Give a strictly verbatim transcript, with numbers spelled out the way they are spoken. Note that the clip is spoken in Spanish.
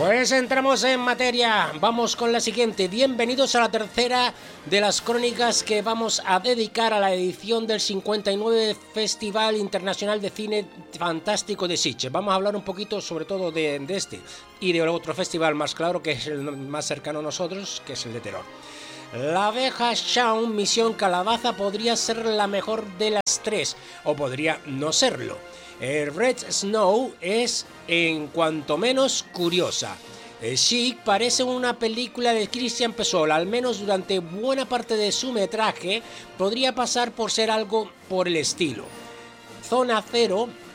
Pues entramos en materia, vamos con la siguiente. Bienvenidos a la tercera de las crónicas que vamos a dedicar a la edición del cincuenta y nueve Festival Internacional de Cine Fantástico de Sitges. Vamos a hablar un poquito sobre todo de, de este y de otro festival más claro, que es el más cercano a nosotros, que es el de terror. La abeja Shaun Misión Calabaza podría ser la mejor de las tres, o podría no serlo. El Red Snow es, en cuanto menos, curiosa. Chic parece una película de Christian Pessoa, al menos durante buena parte de su metraje, podría pasar por ser algo por el estilo. Zona Cero